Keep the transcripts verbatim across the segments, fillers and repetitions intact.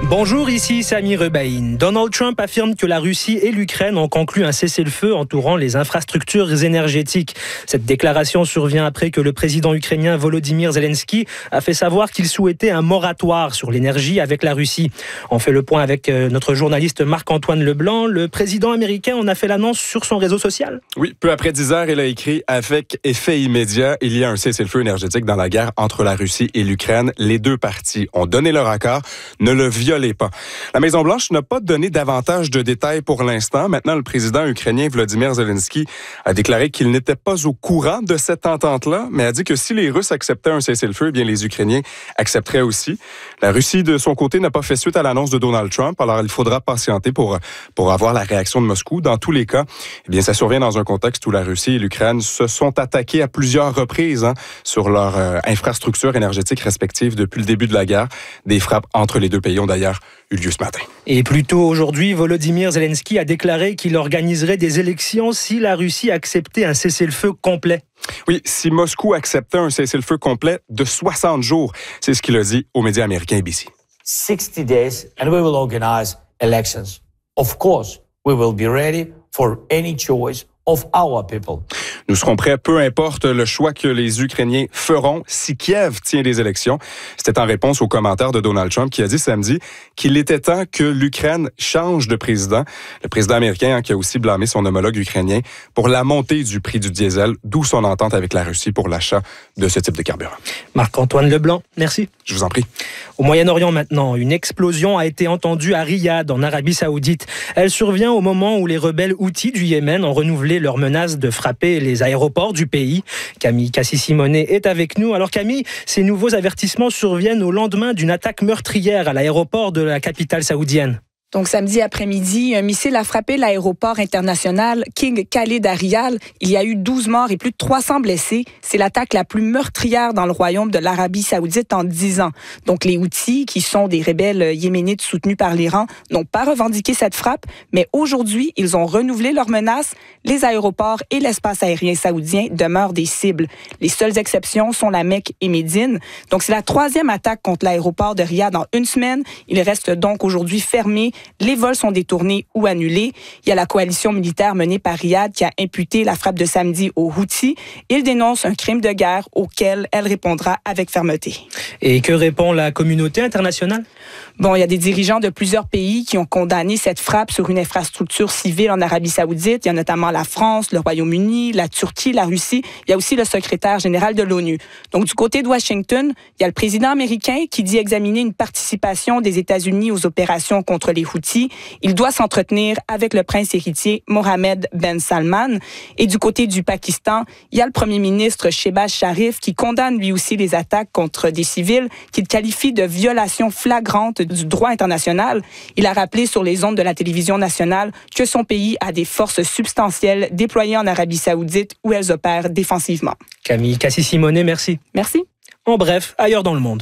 Bonjour, ici Sami Rebaïn. Donald Trump affirme que la Russie et l'Ukraine ont conclu un cessez-le-feu entourant les infrastructures énergétiques. Cette déclaration survient après que le président ukrainien Volodymyr Zelensky a fait savoir qu'il souhaitait un moratoire sur l'énergie avec la Russie. On fait le point avec notre journaliste Marc-Antoine Leblanc. Le président américain en a fait l'annonce sur son réseau social. Oui, peu après dix heures, il a écrit « Avec effet immédiat, il y a un cessez-le-feu énergétique dans la guerre entre la Russie et l'Ukraine. Les deux parties ont donné leur accord. Ne le violez pas. » La Maison-Blanche n'a pas donné davantage de détails pour l'instant. Maintenant, le président ukrainien Volodymyr Zelensky a déclaré qu'il n'était pas au courant de cette entente-là, mais a dit que si les Russes acceptaient un cessez-le-feu, eh bien les Ukrainiens accepteraient aussi. La Russie, de son côté, n'a pas fait suite à l'annonce de Donald Trump, alors il faudra patienter pour, pour avoir la réaction de Moscou. Dans tous les cas, eh bien, ça survient dans un contexte où la Russie et l'Ukraine se sont attaqués à plusieurs reprises hein, sur leur euh, infrastructure énergétique respective depuis le début de la guerre. Des frappes entre les deux pays ont d'ailleurs eu lieu ce matin. Et plus tôt aujourd'hui, Volodymyr Zelensky a déclaré qu'il organiserait des élections si la Russie acceptait un cessez-le-feu complet. Oui, si Moscou acceptait un cessez-le-feu complet de soixante jours, c'est ce qu'il a dit aux médias américains A B C. sixty days and we will organize elections. Of course, we will be ready for any choice of our people. Nous serons prêts, peu importe le choix que les Ukrainiens feront si Kiev tient des élections. C'était en réponse aux commentaires de Donald Trump qui a dit samedi qu'il était temps que l'Ukraine change de président. Le président américain hein, qui a aussi blâmé son homologue ukrainien pour la montée du prix du diesel, d'où son entente avec la Russie pour l'achat de ce type de carburant. Marc-Antoine Leblanc, merci. Je vous en prie. Au Moyen-Orient maintenant, une explosion a été entendue à Riyad, en Arabie Saoudite. Elle survient au moment où les rebelles Houthis du Yémen ont renouvelé leur menace de frapper les aéroports du pays. Camille Cassis-Simonet est avec nous. Alors Camille, ces nouveaux avertissements surviennent au lendemain d'une attaque meurtrière à l'aéroport de la capitale saoudienne. Donc, samedi après-midi, un missile a frappé l'aéroport international King Khalid à Riyad. Il y a eu douze morts et plus de trois cents blessés. C'est l'attaque la plus meurtrière dans le royaume de l'Arabie Saoudite en dix ans. Donc, les Houthis, qui sont des rebelles yéménites soutenus par l'Iran, n'ont pas revendiqué cette frappe, mais aujourd'hui, ils ont renouvelé leurs menaces. Les aéroports et l'espace aérien saoudien demeurent des cibles. Les seules exceptions sont la Mecque et Médine. Donc, c'est la troisième attaque contre l'aéroport de Riyad en une semaine. Il reste donc aujourd'hui fermé. Les vols sont détournés ou annulés. Il y a la coalition militaire menée par Riyad qui a imputé la frappe de samedi aux Houthis. Il dénonce un crime de guerre auquel elle répondra avec fermeté. Et que répond la communauté internationale? Bon, il y a des dirigeants de plusieurs pays qui ont condamné cette frappe sur une infrastructure civile en Arabie Saoudite. Il y a notamment la France, le Royaume-Uni, la Turquie, la Russie. Il y a aussi le secrétaire général de l'ONU. Donc, du côté de Washington, il y a le président américain qui dit examiner une participation des États-Unis aux opérations contre les Houthis. Il doit s'entretenir avec le prince héritier Mohammed Ben Salman. Et du côté du Pakistan, il y a le premier ministre Shehbaz Sharif qui condamne lui aussi les attaques contre des civils qu'il qualifie de violation flagrante du droit international. Il a rappelé sur les ondes de la télévision nationale que son pays a des forces substantielles déployées en Arabie Saoudite où elles opèrent défensivement. Camille Cassis-Simonet, merci. Merci. En bref, ailleurs dans le monde.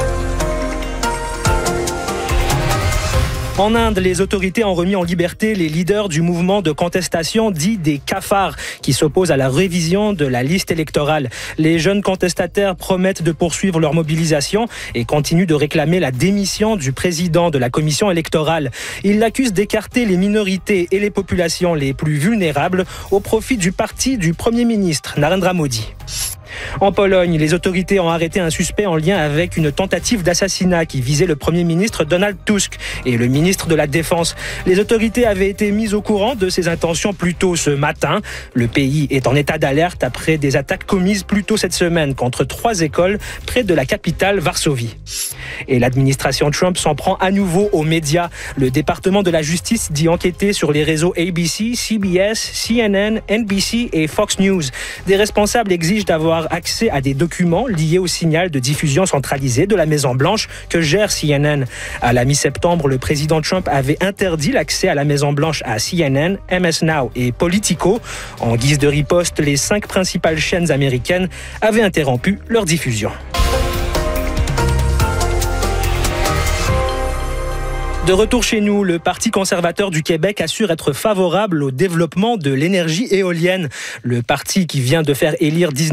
En Inde, les autorités ont remis en liberté les leaders du mouvement de contestation dit des cafards qui s'opposent à la révision de la liste électorale. Les jeunes contestataires promettent de poursuivre leur mobilisation et continuent de réclamer la démission du président de la commission électorale. Ils l'accusent d'écarter les minorités et les populations les plus vulnérables au profit du parti du Premier ministre Narendra Modi. En Pologne, les autorités ont arrêté un suspect en lien avec une tentative d'assassinat qui visait le Premier ministre Donald Tusk et le ministre de la Défense. Les autorités avaient été mises au courant de ces intentions plus tôt ce matin. Le pays est en état d'alerte après des attaques commises plus tôt cette semaine contre trois écoles près de la capitale Varsovie. Et l'administration Trump s'en prend à nouveau aux médias. Le département de la justice dit enquêter sur les réseaux A B C, C B S, C N N, N B C et Fox News. Des responsables exigent d'avoir accès à des documents liés au signal de diffusion centralisé de la Maison-Blanche que gère C N N. À la mi-septembre, le président Trump avait interdit l'accès à la Maison-Blanche à C N N, M S Now et Politico. En guise de riposte, les cinq principales chaînes américaines avaient interrompu leur diffusion. De retour chez nous, le Parti conservateur du Québec assure être favorable au développement de l'énergie éolienne. Le parti qui vient de faire élire dix-neuf